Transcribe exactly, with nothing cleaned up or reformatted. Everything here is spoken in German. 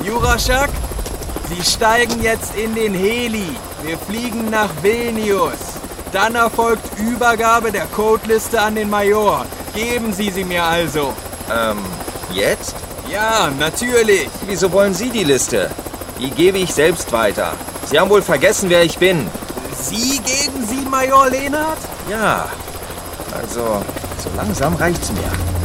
Juraschak, Sie steigen jetzt in den Heli. Wir fliegen nach Vilnius. Dann erfolgt Übergabe der Codeliste an den Major. Geben Sie sie mir also. Ähm, jetzt? Ja, natürlich. Wieso wollen Sie die Liste? Die gebe ich selbst weiter. Sie haben wohl vergessen, wer ich bin. Sie geben sie Major Lehnhardt? Ja, also, so langsam reicht's mir.